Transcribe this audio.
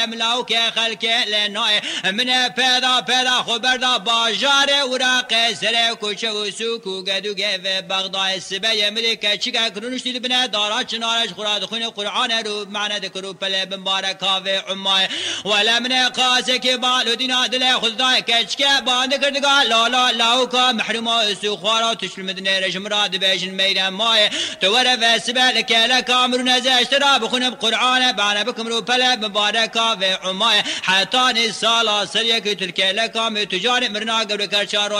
ملاو که خلک لنای من پیدا خبر دا باجار ورا قیسر کوچه و سوک و گدوگه و بغداد سبه ملکه چیکه کرونش دیل بنا دارا چنارش خوراد خون قرآن رو معنی دکرو پل بمبارکا و عمای ولا من قاسه که بالو دینا دل خدای کچکه باند کردگاه لالا لاوکا محروم سوخوارا تشل مدنه رجم راد بیشن میدن مای توره و سبه لکه لکامرون از اشترا بخونم قرآن بعنی بکم رو پل بمبارکا و عمای حتی نسالا سریع که ترکیه لکام تجار مرنا قبل کرچارو